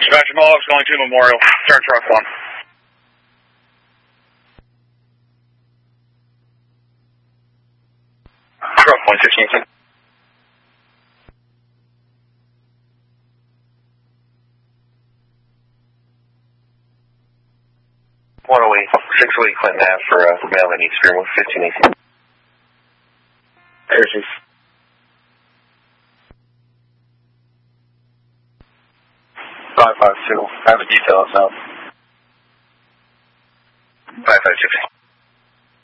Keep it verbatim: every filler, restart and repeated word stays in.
Dispatcher Mohawks going to Memorial. Turn truck one. Truck one fifteen. one oh eight, six oh eight Clinton Ave for uh, mail that needs Spearmont, fifteen eighteen. There's his. five five two, I have a detail south.